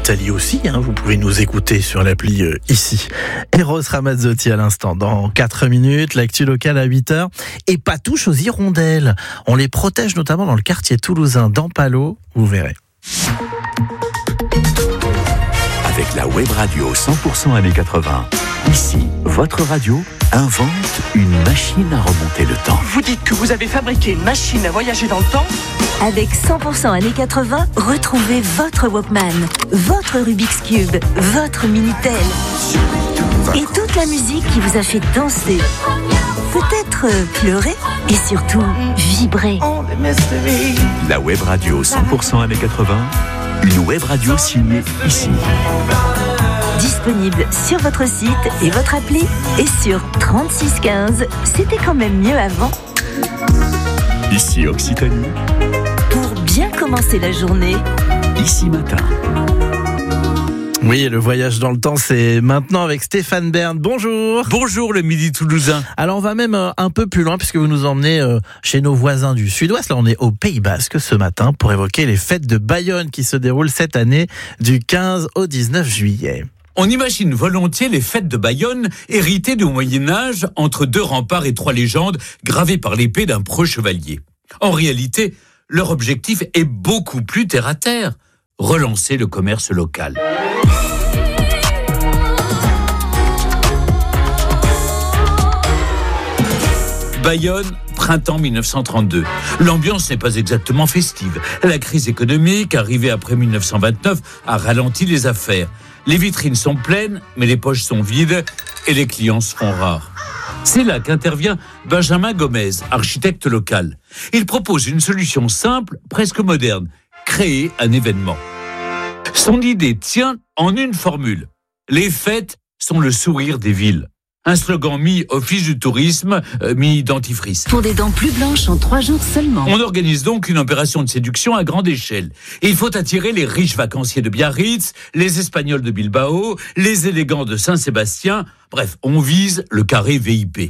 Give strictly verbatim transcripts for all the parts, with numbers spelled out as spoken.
Italie aussi, hein, vous pouvez nous écouter sur l'appli euh, ici. Eros Ramazzotti à l'instant, dans quatre minutes, l'actu locale à huit heures. Et pas touche aux hirondelles. On les protège notamment dans le quartier toulousain d'Ampalo, vous verrez. Avec la web radio cent pour cent années quatre-vingts, ici, votre radio invente une machine à remonter le temps. Vous dites que vous avez fabriqué une machine à voyager dans le temps ? Avec cent pour cent années quatre-vingts, retrouvez votre Walkman, votre Rubik's Cube, votre Minitel et toute la musique qui vous a fait danser, peut-être pleurer et surtout vibrer. La web radio cent pour cent années quatre-vingts, une web radio signée ici. Disponible sur votre site et votre appli et sur trente-six quinze. C'était quand même mieux avant. Ici Occitanie. Pour bien commencer la journée. Ici Matin. Oui, le voyage dans le temps, c'est maintenant avec Stéphane Bern. Bonjour. Bonjour le Midi Toulousain. Alors on va même un peu plus loin puisque vous nous emmenez chez nos voisins du Sud-Ouest. Là, on est au Pays Basque ce matin pour évoquer les fêtes de Bayonne qui se déroulent cette année du quinze au dix-neuf juillet. On imagine volontiers les fêtes de Bayonne héritées du Moyen-Âge entre deux remparts et trois légendes gravées par l'épée d'un preux chevalier. En réalité, leur objectif est beaucoup plus terre-à-terre, relancer le commerce local. Bayonne, printemps dix-neuf cent trente-deux. L'ambiance n'est pas exactement festive. La crise économique, arrivée après dix-neuf cent vingt-neuf, a ralenti les affaires. Les vitrines sont pleines, mais les poches sont vides et les clients se font rares. C'est là qu'intervient Benjamin Gomez, architecte local. Il propose une solution simple, presque moderne, créer un événement. Son idée tient en une formule. Les fêtes sont le sourire des villes. Un slogan mi-office du tourisme, euh, mi-dentifrice. Pour des dents plus blanches en trois jours seulement. On organise donc une opération de séduction à grande échelle. Et il faut attirer les riches vacanciers de Biarritz, les Espagnols de Bilbao, les élégants de Saint-Sébastien. Bref, on vise le carré V I P.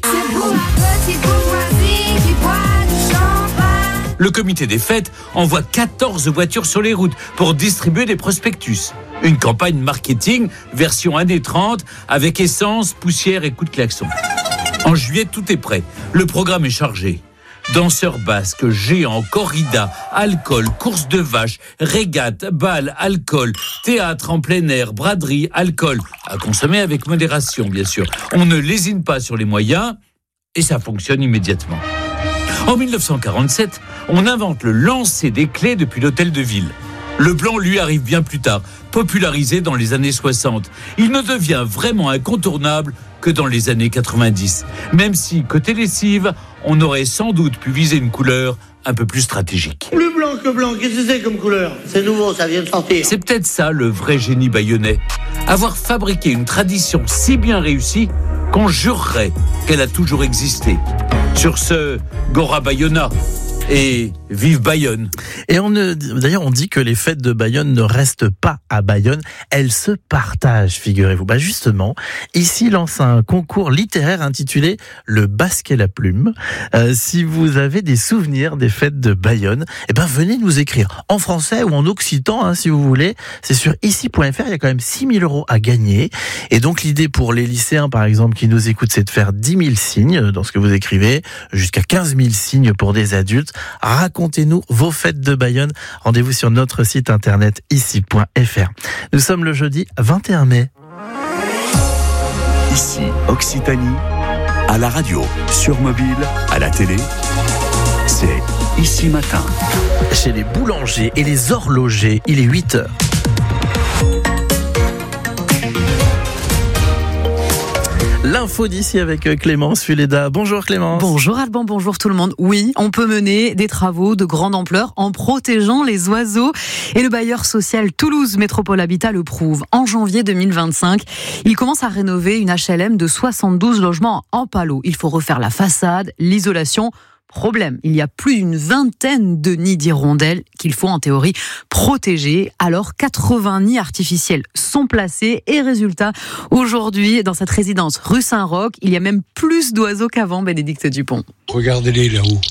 Le comité des fêtes envoie quatorze voitures sur les routes pour distribuer des prospectus. Une campagne marketing version années trente avec essence, poussière et coups de klaxon. En juillet, tout est prêt. Le programme est chargé. Danseurs basques, géants, corrida, alcool, course de vaches, régate, bal, alcool, théâtre en plein air, braderie, alcool. À consommer avec modération, bien sûr. On ne lésine pas sur les moyens et ça fonctionne immédiatement. En dix-neuf cent quarante-sept, on invente le lancer des clés depuis l'hôtel de ville. Le blanc, lui, arrive bien plus tard, popularisé dans les années soixante. Il ne devient vraiment incontournable que dans les années quatre-vingt-dix. Même si, côté lessive, on aurait sans doute pu viser une couleur un peu plus stratégique. Plus blanc que blanc, qu'est-ce que c'est comme couleur ? C'est nouveau, ça vient de sortir. C'est peut-être ça le vrai génie bayonnais. Avoir fabriqué une tradition si bien réussie qu'on jurerait qu'elle a toujours existé. Sur ce, Gora Bayona et vive Bayonne. Et on ne, d'ailleurs, on dit que les fêtes de Bayonne ne restent pas à Bayonne, elles se partagent, figurez-vous. Bah justement, ici lance un concours littéraire intitulé Le Basque et la Plume. Euh, si vous avez des souvenirs des fêtes de Bayonne, eh ben venez nous écrire en français ou en occitan, hein, si vous voulez. C'est sur ici point f r. Il y a quand même six mille euros à gagner. Et donc l'idée pour les lycéens, par exemple, qui nous écoutent, c'est de faire dix mille signes dans ce que vous écrivez, jusqu'à quinze mille signes pour des adultes. Racontez-nous vos fêtes de Bayonne. Rendez-vous sur notre site internet ici point f r. Nous sommes le jeudi vingt et un mai. Ici Occitanie, à la radio, sur mobile, à la télé, c'est Ici Matin. Chez les boulangers et les horlogers, il est huit heures. L'info d'ici avec Clémence Fuleda. Bonjour Clémence. Bonjour Alban, bonjour tout le monde. Oui, on peut mener des travaux de grande ampleur en protégeant les oiseaux. Et le bailleur social Toulouse Métropole Habitat le prouve. En janvier deux mille vingt-cinq, il commence à rénover une H L M de soixante-douze logements en Ampalo. Il faut refaire la façade, l'isolation. Problème, il y a plus d'une vingtaine de nids d'hirondelles qu'il faut en théorie protéger. Alors quatre-vingts nids artificiels sont placés et résultat, aujourd'hui dans cette résidence rue Saint-Roch, il y a même plus d'oiseaux qu'avant, Bénédicte Dupont. Regardez-les là-haut.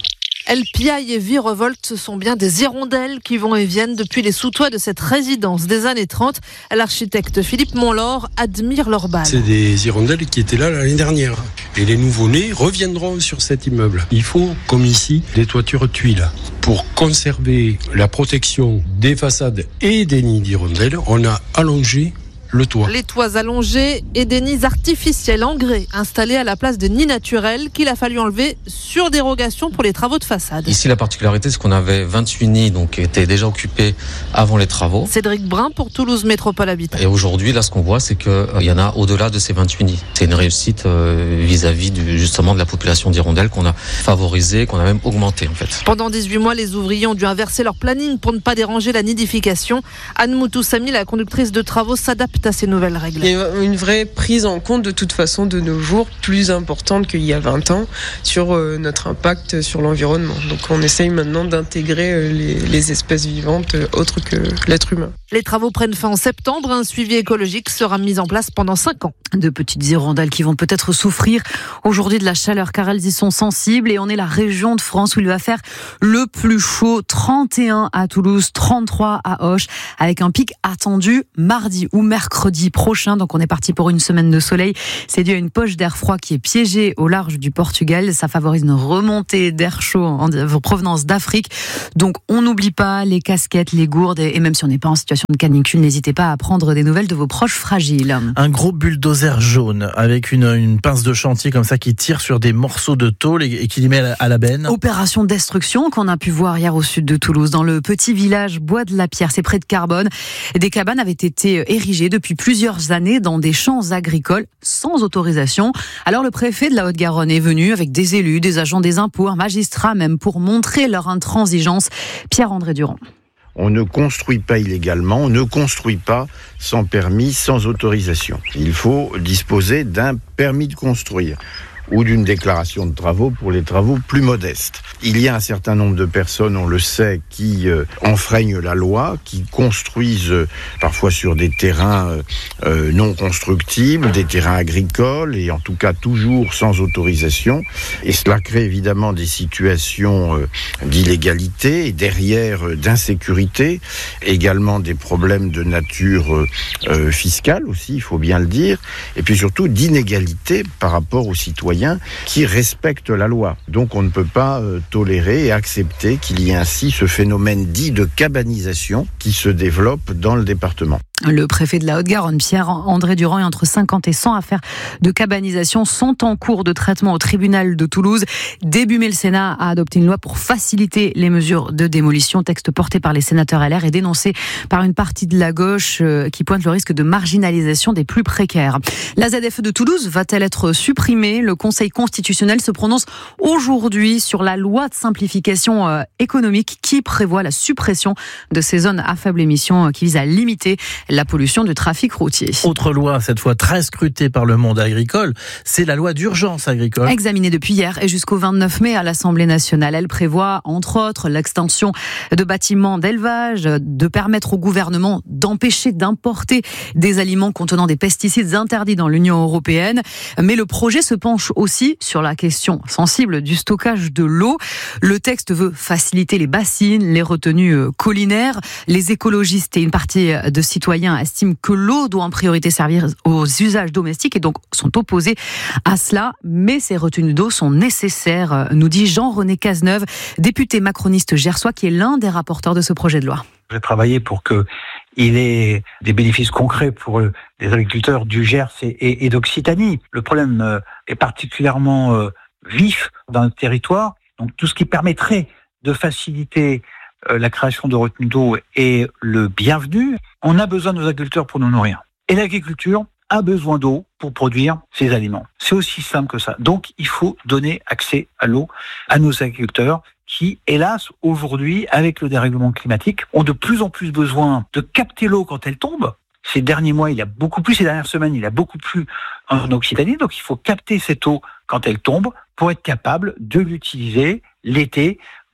Elles piaillent et virevoltent, ce sont bien des hirondelles qui vont et viennent depuis les sous-toits de cette résidence des années trente. L'architecte Philippe Monlaure admire leur balle. C'est des hirondelles qui étaient là l'année dernière. Et les nouveaux-nés reviendront sur cet immeuble. Il faut, comme ici, des toitures tuiles. Pour conserver la protection des façades et des nids d'hirondelles, on a allongé le toit. Les toits allongés et des nids artificiels en grès installés à la place de nids naturels qu'il a fallu enlever sur dérogation pour les travaux de façade. Ici, la particularité, c'est qu'on avait vingt-huit nids donc, qui étaient déjà occupés avant les travaux. Cédric Brun pour Toulouse Métropole Habitat. Et aujourd'hui, là, ce qu'on voit, c'est qu'il euh, y en a au-delà de ces vingt-huit nids. C'est une réussite euh, vis-à-vis du, justement de la population d'hirondelles qu'on a favorisée, qu'on a même augmentée en fait. Pendant dix-huit mois, les ouvriers ont dû inverser leur planning pour ne pas déranger la nidification. Anne Moutoussami, la conductrice de travaux, s'adapte à ces nouvelles règles. Il y a une vraie prise en compte de toute façon de nos jours, plus importante qu'il y a vingt ans, sur euh, notre impact sur l'environnement. Donc on essaye maintenant d'intégrer euh, les, les espèces vivantes euh, autres que l'être humain. Les travaux prennent fin en septembre. Un suivi écologique sera mis en place pendant cinq ans. De petites hirondelles qui vont peut-être souffrir aujourd'hui de la chaleur car elles y sont sensibles et on est la région de France où il va faire le plus chaud, trente et un à Toulouse, trente-trois à Auch, avec un pic attendu mardi ou mercredi prochain. Donc on est parti pour une semaine de soleil. C'est dû à une poche d'air froid qui est piégée au large du Portugal. Ça favorise une remontée d'air chaud en provenance d'Afrique. Donc on n'oublie pas les casquettes, les gourdes et même si on n'est pas en situation de canicule, n'hésitez pas à prendre des nouvelles de vos proches fragiles. Un gros bulldozer jaune avec une, une pince de chantier comme ça qui tire sur des morceaux de tôle et, et qui les met à la, à la benne. Opération destruction qu'on a pu voir hier au sud de Toulouse, dans le petit village Bois de la Pierre, c'est près de Carbone. Des cabanes avaient été érigées depuis plusieurs années dans des champs agricoles sans autorisation. Alors le préfet de la Haute-Garonne est venu avec des élus, des agents des impôts, un magistrat même pour montrer leur intransigeance. Pierre-André Durand. On ne construit pas illégalement, on ne construit pas sans permis, sans autorisation. Il faut disposer d'un permis de construire ou d'une déclaration de travaux pour les travaux plus modestes. Il y a un certain nombre de personnes, on le sait, qui euh, enfreignent la loi, qui construisent euh, parfois sur des terrains euh, non constructibles, des terrains agricoles, et en tout cas toujours sans autorisation. Et cela crée évidemment des situations euh, d'illégalité et derrière euh, d'insécurité, également des problèmes de nature euh, euh, fiscale aussi, il faut bien le dire, et puis surtout d'inégalité par rapport aux citoyens qui respectent la loi. Donc on ne peut pas euh, tolérer et accepter qu'il y ait ainsi ce phénomène dit de cabanisation qui se développe dans le département. Le préfet de la Haute-Garonne, Pierre-André Durand, et entre cinquante et cent affaires de cabanisation sont en cours de traitement au tribunal de Toulouse. Début mai, le Sénat a adopté une loi pour faciliter les mesures de démolition, texte porté par les sénateurs L R et dénoncé par une partie de la gauche qui pointe le risque de marginalisation des plus précaires. La Z F E de Toulouse va-t-elle être supprimée ? Le Conseil constitutionnel se prononce aujourd'hui sur la loi de simplification économique qui prévoit la suppression de ces zones à faible émission qui vise à limiter la pollution du trafic routier. Autre loi, cette fois très scrutée par le monde agricole, c'est la loi d'urgence agricole. Examinée depuis hier et jusqu'au vingt-neuf mai à l'Assemblée nationale. Elle prévoit, entre autres, l'extension de bâtiments d'élevage, de permettre au gouvernement d'empêcher d'importer des aliments contenant des pesticides interdits dans l'Union européenne. Mais le projet se penche aussi sur la question sensible du stockage de l'eau. Le texte veut faciliter les bassines, les retenues collinaires. Les écologistes et une partie de citoyens estiment que l'eau doit en priorité servir aux usages domestiques et donc sont opposés à cela. Mais ces retenues d'eau sont nécessaires, nous dit Jean-René Cazeneuve, député macroniste gersois qui est l'un des rapporteurs de ce projet de loi. J'ai travaillé pour qu'il ait des bénéfices concrets pour les agriculteurs du Gers et, et d'Occitanie. Le problème est particulièrement vif dans le territoire. Donc tout ce qui permettrait de faciliter la création de retenues d'eau est le bienvenu. On a besoin de nos agriculteurs pour nous nourrir. Et l'agriculture a besoin d'eau pour produire ses aliments. C'est aussi simple que ça. Donc, il faut donner accès à l'eau à nos agriculteurs qui, hélas, aujourd'hui, avec le dérèglement climatique, ont de plus en plus besoin de capter l'eau quand elle tombe. Ces derniers mois, il y a beaucoup plus, ces dernières semaines, il y a beaucoup plus en Occitanie. Donc, il faut capter cette eau quand elle tombe pour être capable de l'utiliser l'été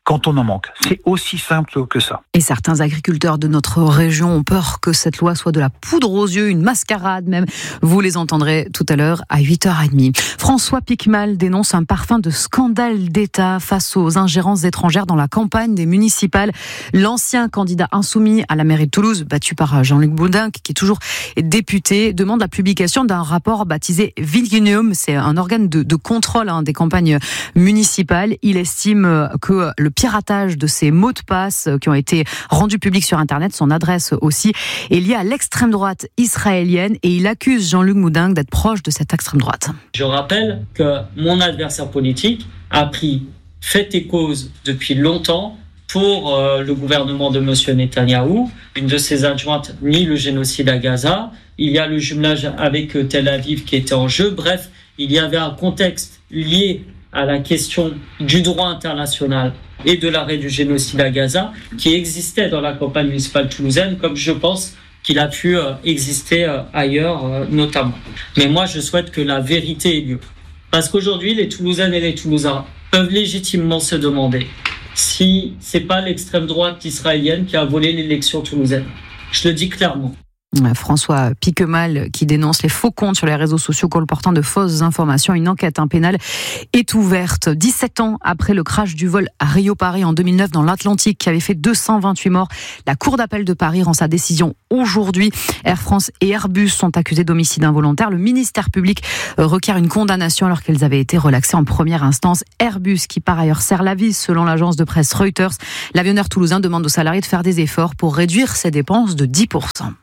quand on en manque. C'est aussi simple que ça. Et certains agriculteurs de notre région ont peur que cette loi soit de la poudre aux yeux, une mascarade même. Vous les entendrez tout à l'heure à huit heures trente. François Piquemal dénonce un parfum de scandale d'État face aux ingérences étrangères dans la campagne des municipales. L'ancien candidat insoumis à la mairie de Toulouse, battu par Jean-Luc Bourdin, qui est toujours député, demande la publication d'un rapport baptisé Viginium. C'est un organe de, de contrôle hein, des campagnes municipales. Il estime que le piratage de ces mots de passe qui ont été rendus publics sur Internet, son adresse aussi, est lié à l'extrême droite israélienne et il accuse Jean-Luc Bourdin d'être proche de cette extrême droite. Je rappelle que mon adversaire politique a pris fait et cause depuis longtemps pour euh, le gouvernement de M. Netanyahou. Une de ses adjointes nie le génocide à Gaza. Il y a le jumelage avec Tel Aviv qui était en jeu. Bref, il y avait un contexte lié à la question du droit international et de l'arrêt du génocide à Gaza qui existait dans la campagne municipale toulousaine, comme je pense qu'il a pu euh, exister euh, ailleurs euh, notamment. Mais moi, je souhaite que la vérité ait lieu. Parce qu'aujourd'hui, les Toulousaines et les Toulousains peuvent légitimement se demander si c'est pas l'extrême droite israélienne qui a volé l'élection toulousaine. Je le dis clairement. François Piquemal qui dénonce les faux comptes sur les réseaux sociaux colportant de fausses informations. Une enquête pénale est ouverte. dix-sept ans après le crash du vol à Rio-Paris en deux mille neuf dans l'Atlantique qui avait fait deux cent vingt-huit morts, la Cour d'appel de Paris rend sa décision aujourd'hui. Air France et Airbus sont accusés d'homicide involontaire. Le ministère public requiert une condamnation alors qu'elles avaient été relaxées en première instance. Airbus qui par ailleurs serre la vis selon l'agence de presse Reuters. L'avionneur toulousain demande aux salariés de faire des efforts pour réduire ses dépenses de dix pour cent.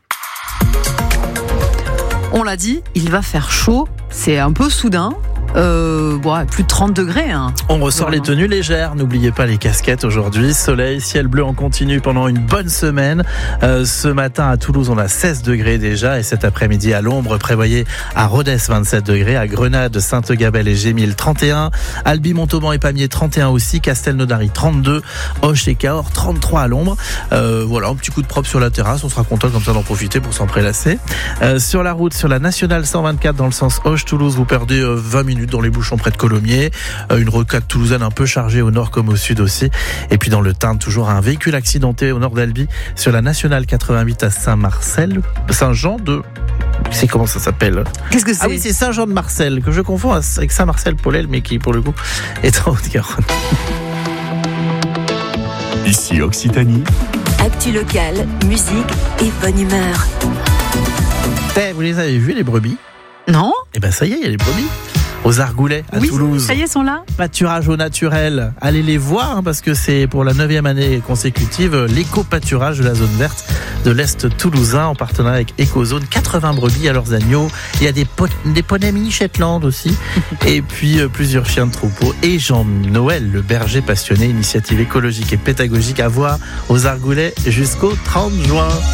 On l'a dit, il va faire chaud, c'est un peu soudain. Euh, bon, plus de trente degrés. Hein. On ressort Vraiment. Les tenues légères. N'oubliez pas les casquettes aujourd'hui. Soleil, ciel bleu en continu pendant une bonne semaine. Euh, ce matin à Toulouse, on a seize degrés déjà. Et cet après-midi à l'ombre, prévoyez à Rodez vingt-sept degrés. À Grenade, Sainte-Gabelle et Gémil trente et un. Albi, Montauban et Pamiers trente et un aussi. Castelnaudary trente-deux. Auch et Cahors trente-trois à l'ombre. Euh, voilà, un petit coup de propre sur la terrasse. On sera content comme ça d'en profiter pour s'en prélasser. Euh, sur la route, sur la nationale cent vingt-quatre dans le sens Auch-Toulouse, vous perdez euh, vingt minutes dans les bouchons près de Colomiers, une rocade toulousaine un peu chargée au nord comme au sud aussi, et puis dans le Tarn toujours un véhicule accidenté au nord d'Albi sur la nationale quatre-vingt-huit à Saint-Marcel, Saint-Jean de... C'est comment ça s'appelle ? Qu'est-ce que c'est ? Ah oui, c'est Saint-Jean-de-Marcel, que je confonds avec Saint-Marcel-Paulel, mais qui pour le coup est en Haute-Garonne. Ici Occitanie. Actu locale, musique et bonne humeur. Eh, vous les avez vus les brebis ? Non ? Eh ben ça y est, il y a les brebis. Aux Argoulets à oui, Toulouse. Ça y est, sont là. Pâturage au naturel. Allez les voir hein, parce que c'est pour la neuvième année consécutive l'éco-pâturage de la zone verte de l'Est toulousain en partenariat avec Ecozone. quatre-vingts brebis à leurs agneaux. Il y a des, po- des poneys mini Shetland aussi. Et puis euh, plusieurs chiens de troupeau. Et Jean-Noël, le berger passionné, initiative écologique et pédagogique à voir aux Argoulets jusqu'au trente juin.